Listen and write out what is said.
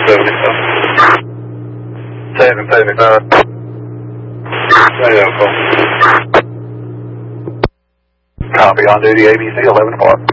775. Radio call. Copy on duty, ABC 11 o'clock.